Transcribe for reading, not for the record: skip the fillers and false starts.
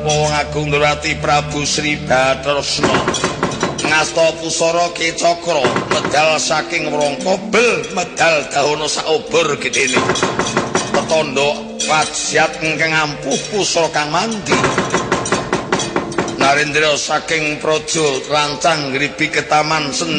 Wong Agung Durati Prabu Sri Batresna ngasta pusara Kecakra medal saking Wrangkabel medal dahono saobor gedene petanda wajat ingkang ampuh pusara kang mandi Narendra saking Praja rancang ngribi ketaman